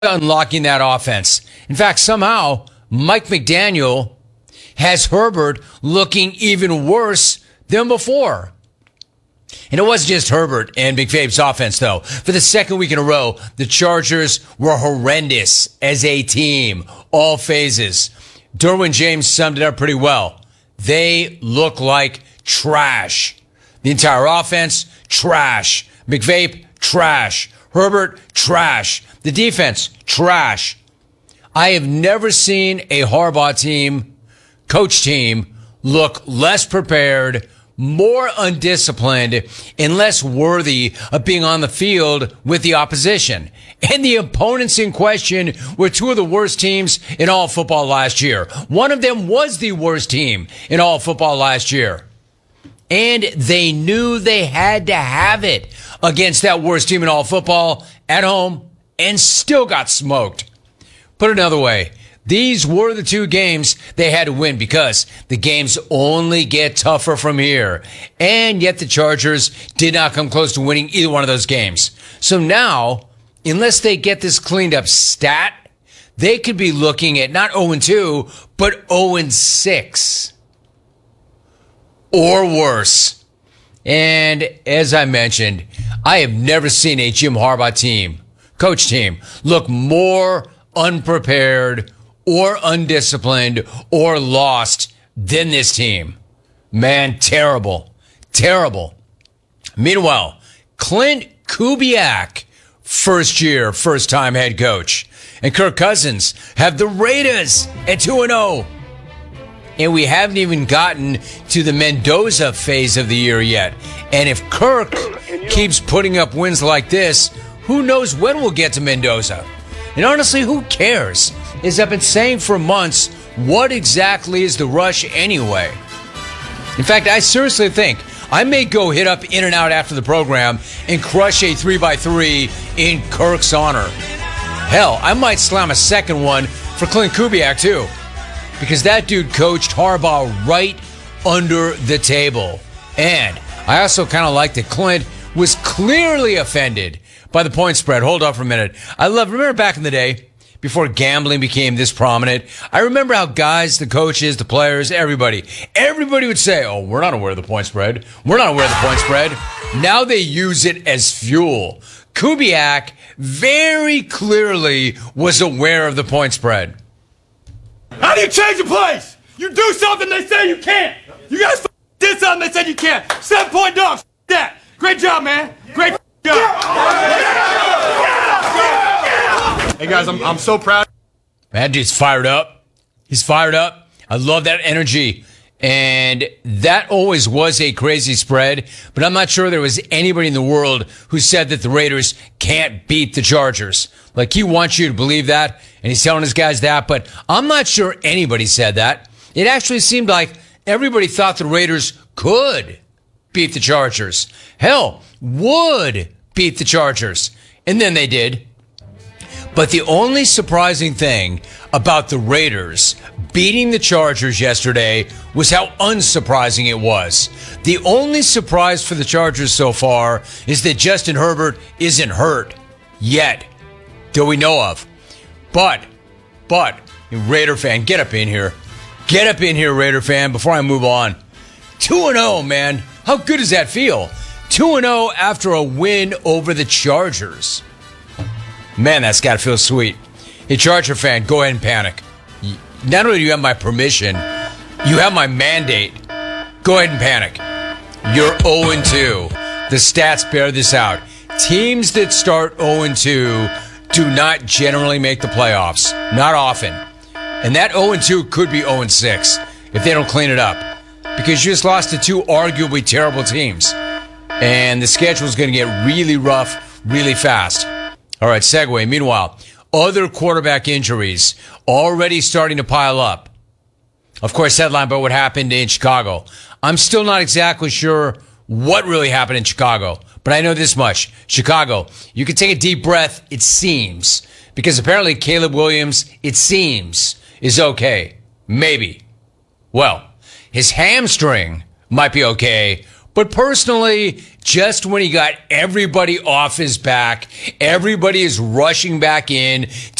unlocking that offense. In fact, somehow Mike McDaniel has Herbert looking even worse than before. And it wasn't just Herbert and McVay's offense, though. For the second week in a row, the Chargers were horrendous as a team, all phases. Derwin James summed it up pretty well. They look like trash. The entire offense, trash. McVay, trash. Herbert, trash. The defense, trash. I have never seen a Harbaugh team, coach team, look less prepared, more undisciplined, and less worthy of being on the field with the opposition. And the opponents in question were two of the worst teams in all football last year. One of them was the worst team in all football last year. And they knew they had to have it against that worst team in all football at home and still got smoked. Put another way, these were the two games they had to win because the games only get tougher from here. And yet the Chargers did not come close to winning either one of those games. So now, unless they get this cleaned up stat, they could be looking at not 0-2, but 0-6. Or worse. And as I mentioned, I have never seen a Jim Harbaugh team, coach team, look more unprepared or undisciplined or lost than this team. Man, terrible. Terrible. Meanwhile, Clint Kubiak, first-time head coach, and Kirk Cousins have the Raiders at 2-0. And we haven't even gotten to the Mendoza phase of the year yet. And if Kirk keeps putting up wins like this, who knows when we'll get to Mendoza? And honestly, who cares? As I've been saying for months, what exactly is the rush anyway? In fact, I seriously think I may go hit up In-N-Out after the program and crush a 3x3 in Kirk's honor. Hell, I might slam a second one for Clint Kubiak too. Because that dude coached Harbaugh right under the table. And I also kind of like that Clint was clearly offended by the point spread. Hold on for a minute. Remember back in the day, before gambling became this prominent, I remember how guys, the coaches, the players, everybody would say, oh, we're not aware of the point spread. We're not aware of the point spread. Now they use it as fuel. Kubiak very clearly was aware of the point spread. How do you change the place? You do something they say you can't. You guys did something they said you can't. 7-point dogs. That. Great job, man. Great job. Hey guys, I'm so proud. That dude's fired up. He's fired up. I love that energy. And that always was a crazy spread, but I'm not sure there was anybody in the world who said that the Raiders can't beat the Chargers. Like, he wants you to believe that, and he's telling his guys that, but I'm not sure anybody said that. It actually seemed like everybody thought the Raiders could beat the Chargers. Hell, would beat the Chargers. And then they did. But the only surprising thing about the Raiders beating the Chargers yesterday was how unsurprising it was. The only surprise for the Chargers so far is that Justin Herbert isn't hurt yet, that we know of. But, Raider fan, get up in here. Get up in here, Raider fan, before I move on. 2-0, man. How good does that feel? 2-0 after a win over the Chargers. Man, that's got to feel sweet. Hey, Charger fan, go ahead and panic. Not only do you have my permission, you have my mandate. Go ahead and panic. You're 0-2. The stats bear this out. Teams that start 0-2 do not generally make the playoffs. Not often. And that 0-2 could be 0-6 if they don't clean it up. Because you just lost to two arguably terrible teams. And the schedule is going to get really rough really fast. All right, segue. Meanwhile, other quarterback injuries already starting to pile up. Of course, headline about what happened in Chicago. I'm still not exactly sure what really happened in Chicago, but I know this much. Chicago, you can take a deep breath, it seems, because apparently Caleb Williams, it seems, is okay. Maybe. Well, his hamstring might be okay, But personally, just when he got everybody off his back, everybody is rushing back in